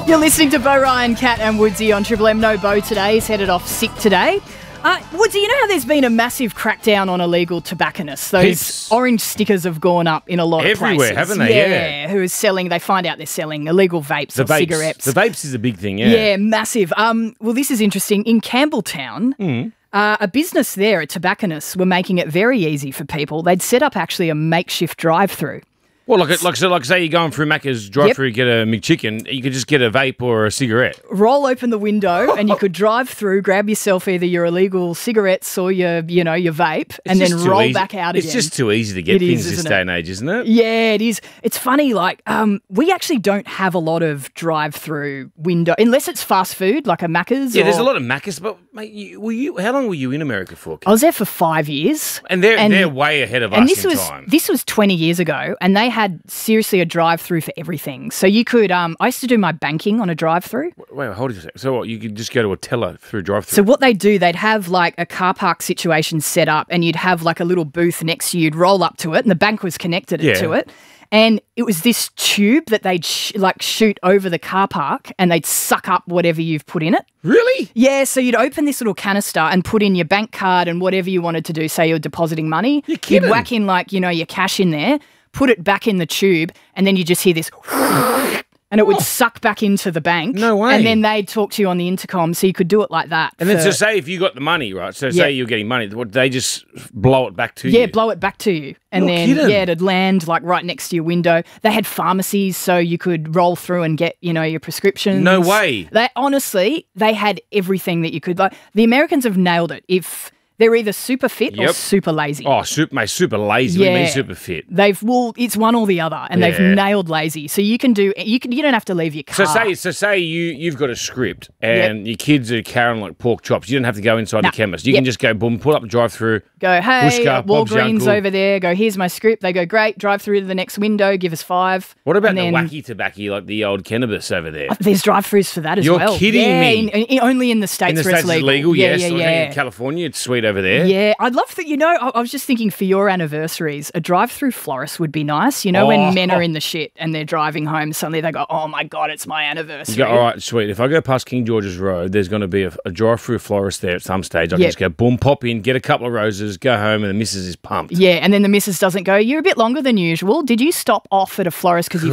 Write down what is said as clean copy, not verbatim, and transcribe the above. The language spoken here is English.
You're listening to Bo Ryan, Kat and Woodsy on Triple M. No Bo today. He's headed off sick today. Woodsy, you know how there's been a massive crackdown on illegal tobacconists? Those orange stickers have gone up in a lot of places. Everywhere, haven't they? Yeah. Who is selling, they find out they're selling illegal vapes or cigarettes. The vapes is a big thing, yeah. Yeah, massive. Well, this is interesting. In Campbelltown, a business there, a tobacconist, were making it very easy for people. They'd set up actually a makeshift drive-through. Well, like say you're going through Macca's drive-through, get a McChicken, you could just get a vape or a cigarette. Roll open the window and you could drive through, grab yourself either your illegal cigarettes or your vape, and then roll back out again. It's just too easy to get things this day and age, isn't it? Yeah, it is. It's funny, we actually don't have a lot of drive-through window, unless it's fast food, like a Macca's. Yeah, there's a lot of Macca's, but mate, how long were you in America for? I was there for 5 years. And they're way ahead of us in time. This was 20 years ago, and they had seriously a drive-through for everything. So you could, I used to do my banking on a drive-through. Wait, hold on a second. So what, you could just go to a teller through a drive-through? So what they'd do, they'd have like a car park situation set up, and you'd have like a little booth next to you. You'd roll up to it, and the bank was connected to it. And it was this tube that they'd shoot over the car park, and they'd suck up whatever you've put in it. Really? Yeah, so you'd open this little canister and put in your bank card and whatever you wanted to do. Say you're depositing money. You're kidding. You'd whack in your cash in there, put it back in the tube, and then you just hear this, and it would suck back into the bank. No way. And then they'd talk to you on the intercom, so you could do it like that. And then, so say if you got the money, right? So say you're getting money, they just blow it back to you? Yeah, blow it back to you. And it'd land like right next to your window. They had pharmacies, so you could roll through and get, your prescriptions. No way. They had everything that you could. Like, the Americans have nailed it. If they're either super fit or super lazy. Oh, super lazy. What do you mean super fit? It's one or the other, and they've nailed lazy. So you don't have to leave your car. So say you've got a script and your kids are carrying like pork chops. You don't have to go inside the chemist. You can just go boom, pull up a drive-through. Go, hey, Whooshka, Walgreens over there. Go, here's my script. They go, great, drive through to the next window, give us 5. What about the wacky tobacco, like the old cannabis over there? There's drive-throughs for that as well. You're kidding me. Only in the States in the where States it's legal. Yes. In California, it's sweet over there. Yeah, I'd love that. I was just thinking for your anniversaries, a drive-through florist would be nice. When men are in the shit and they're driving home, suddenly they go, oh my God, it's my anniversary. You go, all right, sweet. If I go past King George's Road, there's going to be a drive-through florist there at some stage. I can just go, boom, pop in, get a couple of roses, go home, and the missus is pumped. Yeah, and then the missus doesn't go, you're a bit longer than usual. Did you stop off at a florist because you